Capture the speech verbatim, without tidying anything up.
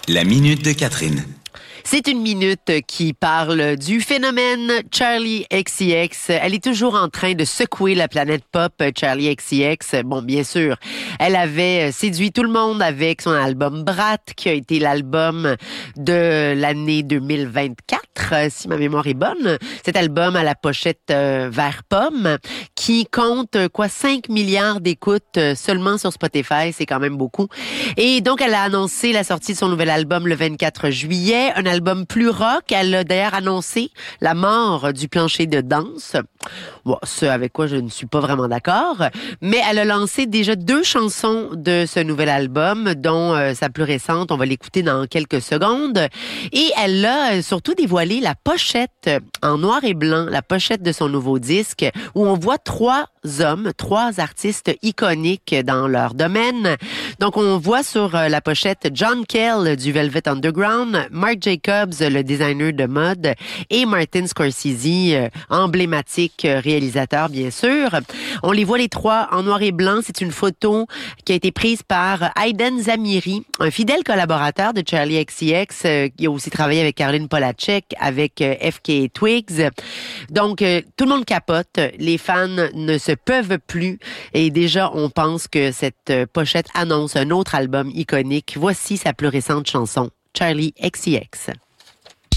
La minute de Catherine. C'est une minute qui parle du phénomène Charli X C X. Elle est toujours en train de secouer la planète pop, Charli X C X. Bon, bien sûr, elle avait séduit tout le monde avec son album Brat, qui a été l'album de l'année deux mille vingt-quatre, si ma mémoire est bonne. Cet album à la pochette euh, vert pomme, qui compte quoi cinq milliards d'écoutes seulement sur Spotify, c'est quand même beaucoup. Et donc, elle a annoncé la sortie de son nouvel album le vingt-quatre juillet, un album plus rock. Elle a d'ailleurs annoncé la mort du plancher de danse. Bon, ce avec quoi je ne suis pas vraiment d'accord. Mais elle a lancé déjà deux chansons de ce nouvel album, dont euh, sa plus récente. On va l'écouter dans quelques secondes. Et elle a surtout dévoilé la pochette en noir et blanc, la pochette de son nouveau disque, où on voit trois hommes, trois artistes iconiques dans leur domaine. Donc, on voit sur la pochette John Cale du Velvet Underground, Marc Jacobs, le designer de mode, et Martin Scorsese, emblématique réalisateur, bien sûr. On les voit les trois en noir et blanc. C'est une photo qui a été prise par Aiden Zamiri, un fidèle collaborateur de Charli X C X, qui a aussi travaillé avec Caroline Polachek, avec F K Twigs. Donc, tout le monde capote. Les fans ne se peuvent plus. Et déjà, on pense que cette pochette annonce un autre album iconique. Voici sa plus récente chanson, Charli X C X.